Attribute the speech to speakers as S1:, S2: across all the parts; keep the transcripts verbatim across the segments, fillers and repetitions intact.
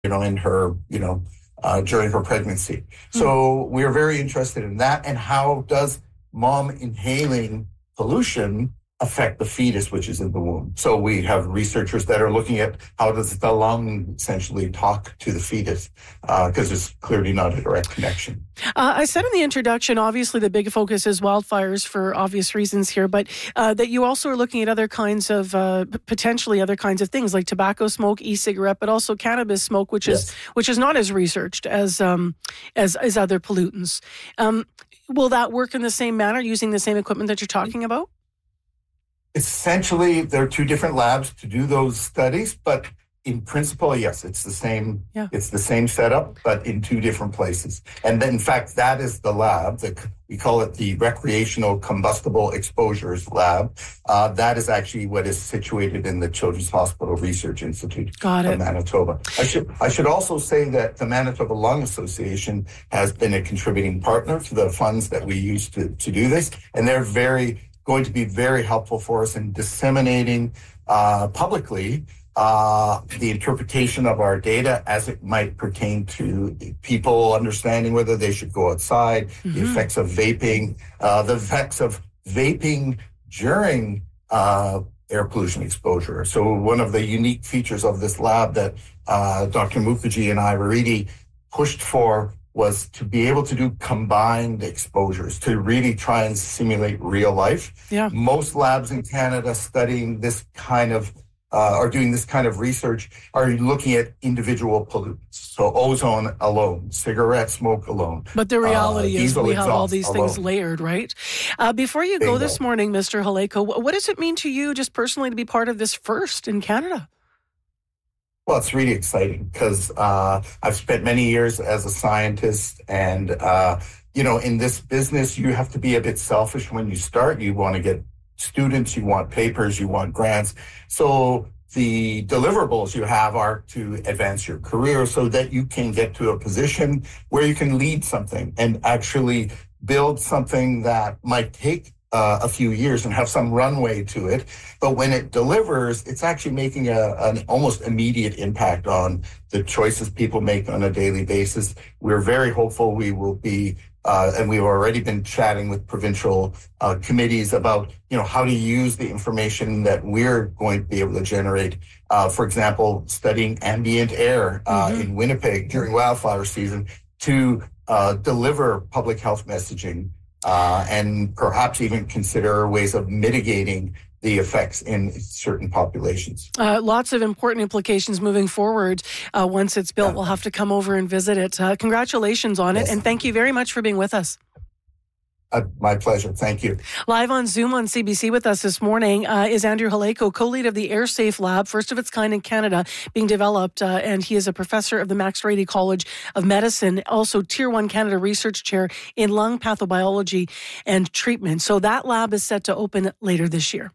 S1: you know, in her, you know, uh, during her pregnancy. Mm. So we are very interested in that. And how does mom inhaling pollution affect the fetus, which is in the womb? So we have researchers that are looking at how does the lung essentially talk to the fetus, because uh, there's clearly not a direct connection.
S2: Uh, I said in the introduction, obviously the big focus is wildfires for obvious reasons here, but uh, that you also are looking at other kinds of, uh, potentially other kinds of things like tobacco smoke, e-cigarette, but also cannabis smoke, which yes. is which is not as researched as um, as, as other pollutants. Um, will that work in the same manner, using the same equipment that you're talking about?
S1: Essentially, there are two different labs to do those studies, but in principle, yes, it's the same. Yeah. It's the same setup, but in two different places. And then, in fact, that is the lab. That we call it the Recreational Combustible Exposures Lab. Uh, that is actually what is situated in the Children's Hospital Research Institute
S2: Got it.
S1: of Manitoba. I should I should also say that the Manitoba Lung Association has been a contributing partner to the funds that we use to, to do this, and they're very going to be very helpful for us in disseminating uh, publicly uh, the interpretation of our data as it might pertain to people understanding whether they should go outside, mm-hmm. the effects of vaping, uh, the effects of vaping during uh, air pollution exposure. So one of the unique features of this lab that uh, Doctor Mukherjee and I really pushed for was to be able to do combined exposures, to really try and simulate real life.
S2: Yeah.
S1: Most labs in Canada studying this kind of, uh, are doing this kind of research, are looking at individual pollutants. So ozone alone, cigarette smoke alone.
S2: But the reality uh, is we have all these
S1: alone.
S2: things layered, right? Uh, before you Bingo. go this morning, Mister Halejko, what does it mean to you just personally to be part of this first in Canada?
S1: Well, it's really exciting because uh, I've spent many years as a scientist, and uh, you know, in this business, you have to be a bit selfish when you start. You want to get students, you want papers, you want grants. So the deliverables you have are to advance your career so that you can get to a position where you can lead something and actually build something that might take Uh, a few years and have some runway to it. But when it delivers, it's actually making a, an almost immediate impact on the choices people make on a daily basis. We're very hopeful we will be, uh, and we've already been chatting with provincial uh, committees about, you know, how to use the information that we're going to be able to generate. Uh, for example, studying ambient air uh, mm-hmm. in Winnipeg during wildfire season to uh, deliver public health messaging. Uh, and perhaps even consider ways of mitigating the effects in certain populations.
S2: Uh, lots of important implications moving forward. Uh, once it's built, yeah. we'll have to come over and visit it. Uh, congratulations on yes. it, and thank you very much for being with us.
S1: Uh, my pleasure. Thank you.
S2: Live on Zoom on C B C with us this morning uh, is Andrew Halejko, co-lead of the AirSafe Lab, first of its kind in Canada, being developed, uh, and he is a professor of the Max Rady College of Medicine, also Tier one Canada Research Chair in Lung Pathobiology and Treatment. So that lab is set to open later this year.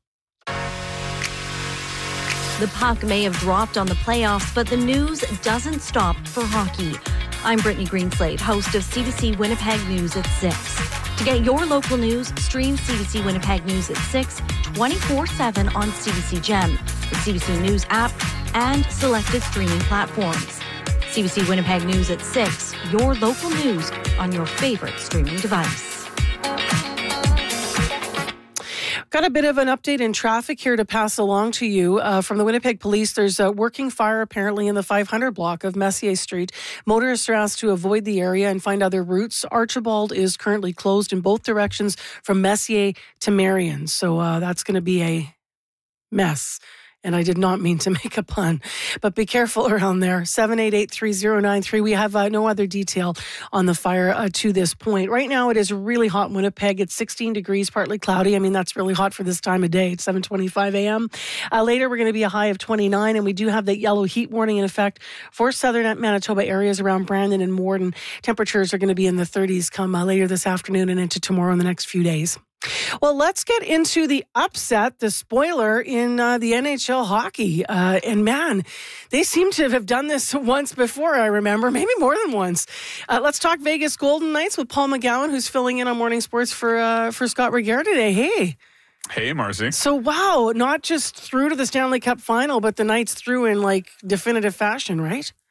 S3: The puck may have dropped on the playoffs, but the news doesn't stop for hockey. I'm Brittany Greenslade, host of C B C Winnipeg News at six. To get your local news, stream C B C Winnipeg News at six, twenty-four seven on C B C Gem, the C B C News app, and selected streaming platforms. C B C Winnipeg News at six, your local news on your favorite streaming device.
S2: Got a bit of an update in traffic here to pass along to you uh, from the Winnipeg Police. There's a working fire apparently in the five hundred block of Messier Street. Motorists are asked to avoid the area and find other routes. Archibald is currently closed in both directions from Messier to Marion. So uh, that's going to be a mess. And I did not mean to make a pun, but be careful around there. seven eight eight, three zero nine three. We have uh, no other detail on the fire uh, to this point. Right now, it is really hot in Winnipeg. It's sixteen degrees, partly cloudy. I mean, that's really hot for this time of day. It's seven twenty-five a.m. Uh, later, we're going to be a high of twenty-nine, and we do have that yellow heat warning in effect for southern Manitoba areas around Brandon and Morden. Temperatures are going to be in the thirties come uh, later this afternoon and into tomorrow in the next few days. Well, let's get into the upset, the spoiler in uh, the N H L hockey. Uh, and man, they seem to have done this once before, I remember, maybe more than once. Uh, let's talk Vegas Golden Knights with Paul McGowan, who's filling in on Morning Sports for uh, for Scott Regehr today. Hey.
S4: Hey, Marcy.
S2: So, wow, not just through to the Stanley Cup final, but the Knights through in like definitive fashion, right?